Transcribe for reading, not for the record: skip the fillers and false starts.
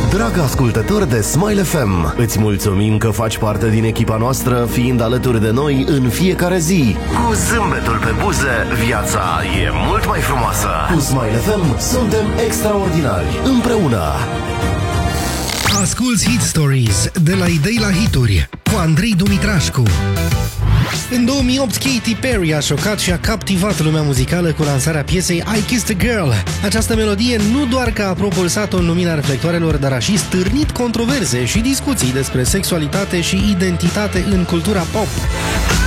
Dragă ascultător de Smile FM, îți mulțumim că faci parte din echipa noastră, fiind alături de noi în fiecare zi. Cu zâmbetul pe buze, viața e mult mai frumoasă. Cu Smile FM suntem extraordinari, împreună. Asculți Hit Stories, de la idei la hituri, cu Andrei Dumitrașcu. În 2008, Katy Perry a șocat și a captivat lumea muzicală cu lansarea piesei I Kissed a Girl. Această melodie nu doar că a propulsat-o în lumina reflectoarelor, dar a și stârnit controverse și discuții despre sexualitate și identitate în cultura pop.